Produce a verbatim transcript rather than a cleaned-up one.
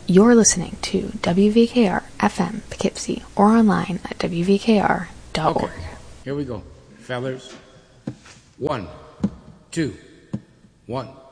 You're listening to W V K R F M Poughkeepsie or online at W V K R dot org. Okay, here we go. Fellers. One, two, one.